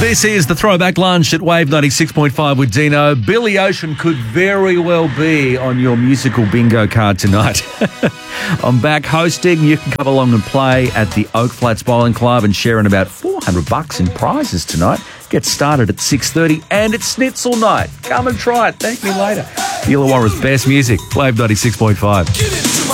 This is the Throwback Lunch at Wave 96.5 with Dino. Billy Ocean could very well be on your musical bingo card tonight. I'm back hosting. You can come along and play at the Oak Flats Bowling Club and share in about $400 in prizes tonight. Get started at 6:30 and it's Schnitzel night. Come and try it. Thank me later. The Illawarra's best music, Wave 96.5.